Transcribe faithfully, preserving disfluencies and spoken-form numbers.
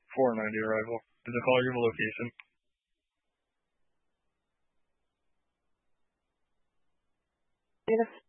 four ninety arrival. Is the caller give a location? Negative.